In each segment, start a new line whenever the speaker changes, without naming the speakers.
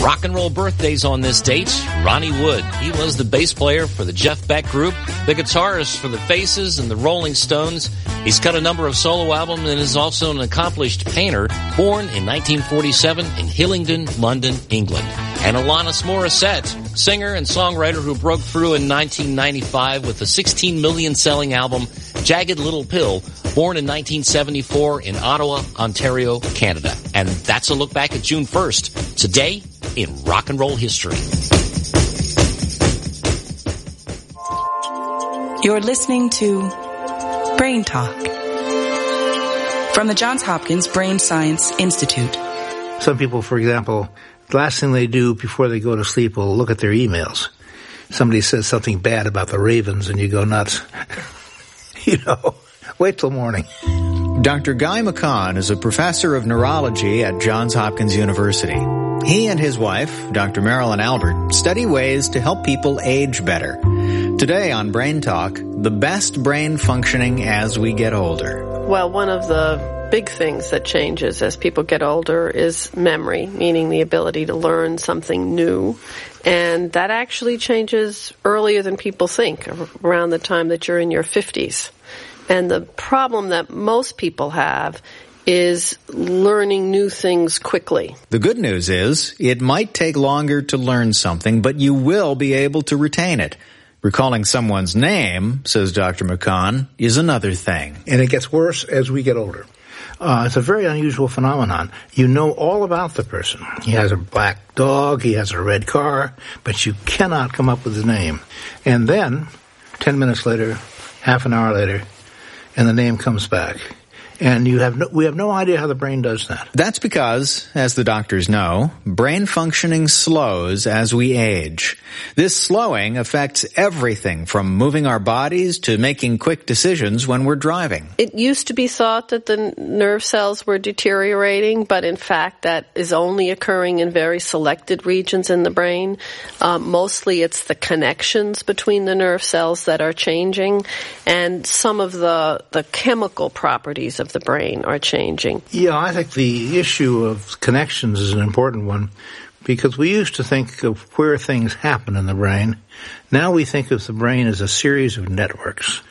Rock and roll birthdays on this date. Ronnie Wood. He was the bass player for the Jeff Beck Group, the guitarist for the Faces and the Rolling Stones. He's cut a number of solo albums and is also an accomplished painter, born in 1947 in Hillingdon, London, England. And Alanis Morissette, singer and songwriter who broke through in 1995 with the 16 million selling album Jagged Little Pill, born in 1974 in Ottawa, Ontario, Canada. And that's a look back at June 1st, today in rock and roll history.
You're listening to Brain Talk from the Johns Hopkins Brain Science Institute.
Some people, for example, the last thing they do before they go to sleep will look at their emails. Somebody says something bad about the Ravens and you go nuts. Wait till morning.
Dr. Guy McCahon is a professor of neurology at Johns Hopkins University. He and his wife, Dr. Marilyn Albert, study ways to help people age better. Today on Brain Talk, the best brain functioning as we get older.
Well, one of the big things that changes as people get older is memory, meaning the ability to learn something new. And that actually changes earlier than people think, around the time that you're in your 50s. And the problem that most people have is learning new things quickly.
The good news is it might take longer to learn something, but you will be able to retain it. Recalling someone's name, says Dr. McCahon, is another thing.
And it gets worse as we get older. It's a very unusual phenomenon. You know all about the person. He has a black dog, he has a red car, but you cannot come up with his name. And then, 10 minutes later, half an hour later, and the name comes back. And we have no idea how the brain does that.
That's because, as the doctors know, brain functioning slows as we age. This slowing affects everything from moving our bodies to making quick decisions when we're driving.
It used to be thought that the nerve cells were deteriorating, but in fact that is only occurring in very selected regions in the brain. Mostly it's the connections between the nerve cells that are changing, and some of the chemical properties of the brain are changing.
Yeah, I think the issue of connections is an important one because we used to think of where things happen in the brain. Now we think of the brain as a series of networks.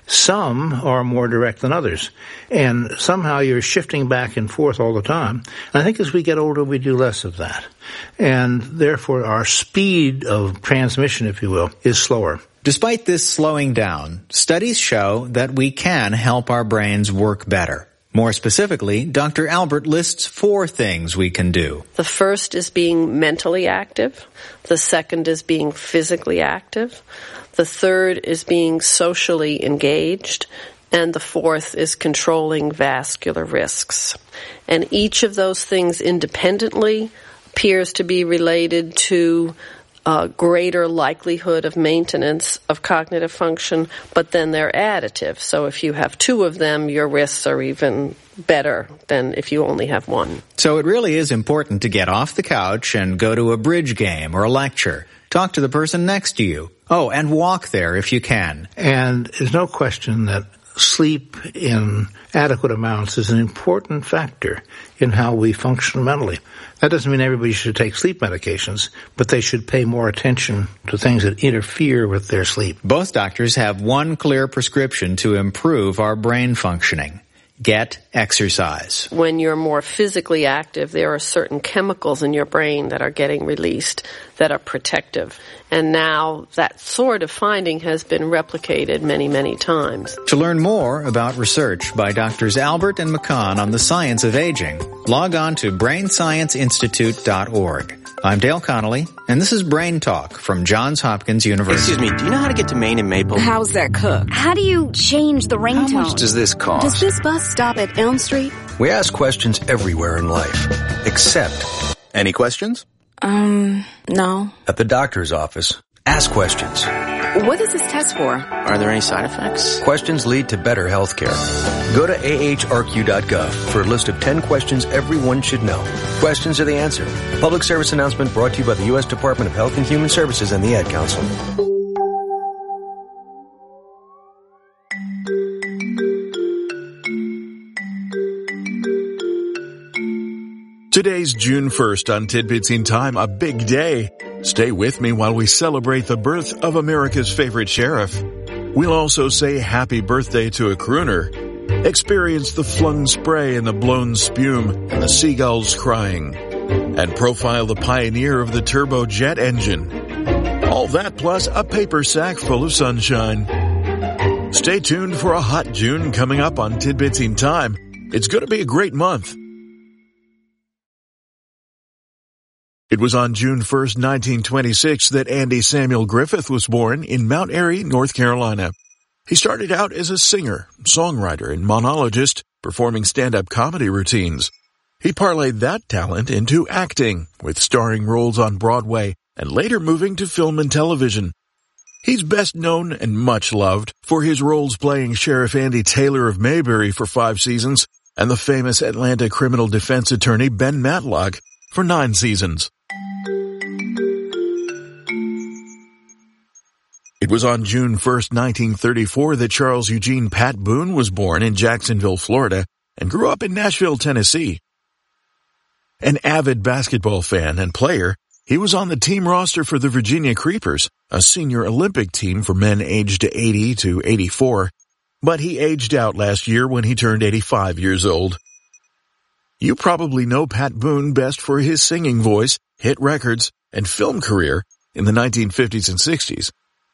Some are more direct than others, and somehow you're shifting back and forth all the time. And I think as we get older, we do less of that. And therefore, our speed of transmission, if you will, is slower.
Despite this slowing down, studies show that we can help our brains work better. More specifically, Dr. Albert lists 4 things we can do.
The first is being mentally active. The second is being physically active. The third is being socially engaged. And the fourth is controlling vascular risks. And each of those things independently appears to be related to a greater likelihood of maintenance of cognitive function, but then they're additive. So if you have 2 of them, your risks are even better than if you only have 1.
So it really is important to get off the couch and go to a bridge game or a lecture. Talk to the person next to you. Oh, and walk there if you can.
And there's no question that sleep in adequate amounts is an important factor in how we function mentally. That doesn't mean everybody should take sleep medications, but they should pay more attention to things that interfere with their sleep.
Both doctors have one clear prescription to improve our brain functioning. Get exercise.
When you're more physically active, there are certain chemicals in your brain that are getting released that are protective. And now that sort of finding has been replicated many, many times.
To learn more about research by Drs. Albert and McCahon on the science of aging, log on to brainscienceinstitute.org. I'm Dale Connolly, and this is Brain Talk from Johns Hopkins University.
Excuse me, do you know how to get to Maine and Maple?
How's that cook? How do you change the ringtone?
How much does this cost?
Does this bus stop at Elm Street?
We ask questions everywhere in life, except... Any questions?
No.
At the doctor's office, ask questions.
What is this test for?
Are there any side effects? Questions lead to better health care. Go to ahrq.gov for a list of 10 questions everyone should know. Questions are the answer. Public service announcement brought to you by the U.S. Department of Health and Human Services and the Ad Council.
Today's June 1st on Tidbits in Time, a big day. Stay with me while we celebrate the birth of America's favorite sheriff. We'll also say happy birthday to a crooner, experience the flung spray and the blown spume and the seagulls crying, and profile the pioneer of the turbojet engine. All that plus a paper sack full of sunshine. Stay tuned for a hot June coming up on Tidbits in Time. It's going to be a great month. It was on June 1st, 1926 that Andy Samuel Griffith was born in Mount Airy, North Carolina. He started out as a singer, songwriter, and monologist, performing stand-up comedy routines. He parlayed that talent into acting, with starring roles on Broadway, and later moving to film and television. He's best known and much loved for his roles playing Sheriff Andy Taylor of Mayberry for 5 seasons, and the famous Atlanta criminal defense attorney Ben Matlock for 9 seasons. It was on June 1st, 1934 that Charles Eugene Pat Boone was born in Jacksonville, Florida, and grew up in Nashville, Tennessee. An avid basketball fan and player, he was on the team roster for the Virginia Creepers, a senior Olympic team for men aged 80 to 84, but he aged out last year when he turned 85 years old. You probably know Pat Boone best for his singing voice, hit records, and film career in the 1950s and 60s.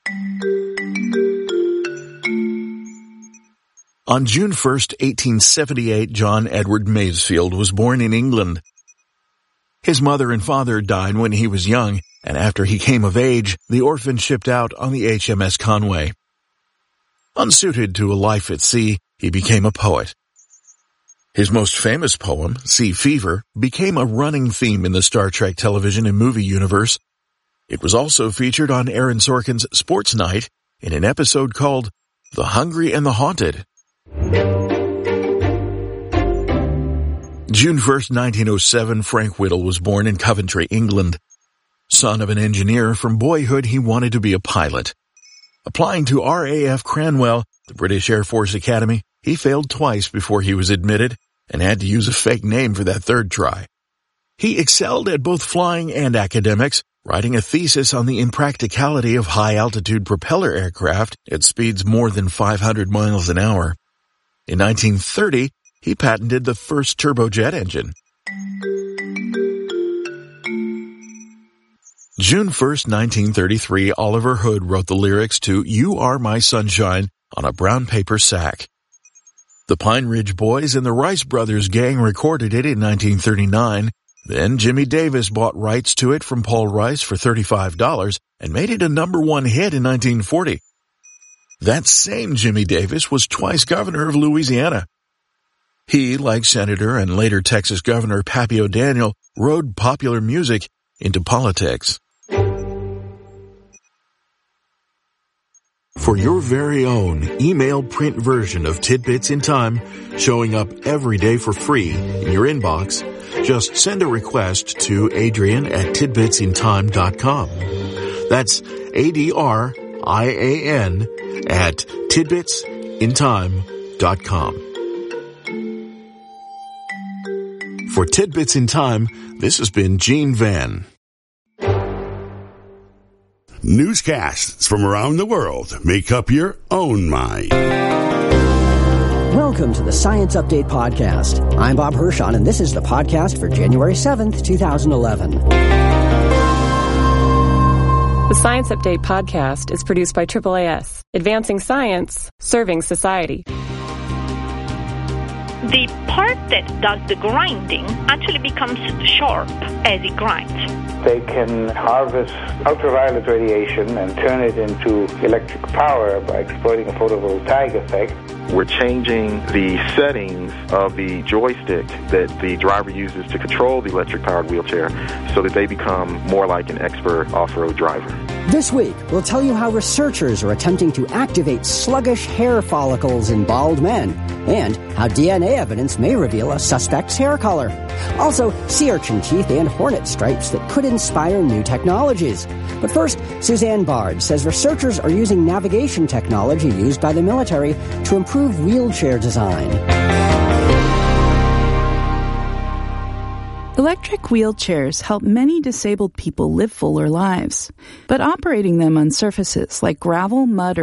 On June 1st, 1878, John Edward Masefield was born in England. His mother and father died when he was young, and after he came of age, the orphan shipped out on the HMS Conway. Unsuited to a life at sea, he became a poet. His most famous poem, Sea Fever, became a running theme in the Star Trek television and movie universe. It was also featured on Aaron Sorkin's Sports Night in an episode called The Hungry and the Haunted. June 1st, 1907, Frank Whittle was born in Coventry, England. Son of an engineer, from boyhood he wanted to be a pilot. Applying to RAF Cranwell, the British Air Force Academy, he failed twice before he was admitted and had to use a fake name for that third try. He excelled at both flying and academics, writing a thesis on the impracticality of high-altitude propeller aircraft at speeds more than 500 miles an hour. In 1930, he patented the first turbojet engine. June 1st, 1933, Oliver Hood wrote the lyrics to You Are My Sunshine on a brown paper sack. The Pine Ridge Boys and the Rice Brothers Gang recorded it in 1939. Then Jimmy Davis bought rights to it from Paul Rice for $35 and made it a #1 hit in 1940. That same Jimmy Davis was twice governor of Louisiana. He, like Senator and later Texas Governor Pappy O'Daniel, rode popular music into politics. For your very own email print version of Tidbits in Time, showing up every day for free in your inbox, just send a request to Adrian@tidbitsintime.com. That's ADRIAN at tidbitsintime.com. For Tidbits in Time, this has been Gene Van.
Newscasts from around the world. Make up your own mind.
Welcome to the Science Update Podcast. I'm Bob Hirschon, and this is the podcast for January 7th, 2011.
The Science Update Podcast is produced by AAAS, advancing science, serving society.
The part that does the grinding actually becomes sharp as it grinds.
They can harvest ultraviolet radiation and turn it into electric power by exploiting a photovoltaic effect.
We're changing the settings of the joystick that the driver uses to control the electric-powered wheelchair so that they become more like an expert off-road driver.
This week, we'll tell you how researchers are attempting to activate sluggish hair follicles in bald men, and how DNA evidence may reveal a suspect's hair color. Also, sea urchin teeth and hornet stripes that could inspire new technologies. But first, Suzanne Bard says researchers are using navigation technology used by the military to improve wheelchair design.
Electric wheelchairs help many disabled people live fuller lives, but operating them on surfaces like gravel, mud,